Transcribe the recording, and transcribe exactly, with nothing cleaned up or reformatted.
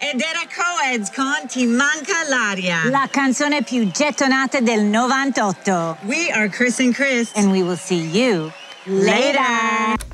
Ed era Coeds con Ti manca l'aria. La canzone più gettonata del novantotto. We are Chris and Chris. And we will see you later.